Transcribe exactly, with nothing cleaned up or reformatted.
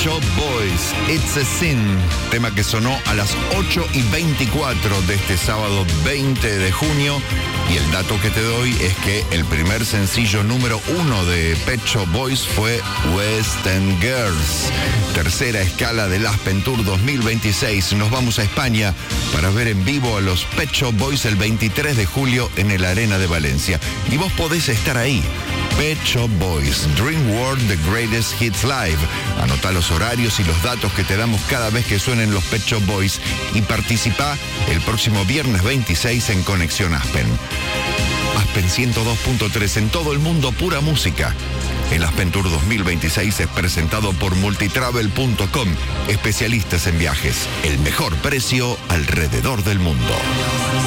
Shop Boys, It's a Sin, tema que sonó a las ocho y veinticuatro de este sábado veinte de junio. Y el dato que te doy es que el primer sencillo número uno de Pet Shop Boys fue West End Girls. Tercera escala del Aspen Tour dos mil veintiséis. Nos vamos a España para ver en vivo a los Pet Shop Boys el veintitrés de julio en el Arena de Valencia. Y vos podés estar ahí. Pet Shop Boys, Dream World, The Greatest Hits Live. Anotá los horarios y los datos que te damos cada vez que suenen los Pet Shop Boys y participá el próximo viernes veintiséis en Conexión Aspen. Aspen ciento dos punto tres en todo el mundo, pura música. El Aspen Tour dos mil veintiséis es presentado por multitravel punto com, especialistas en viajes. El mejor precio alrededor del mundo.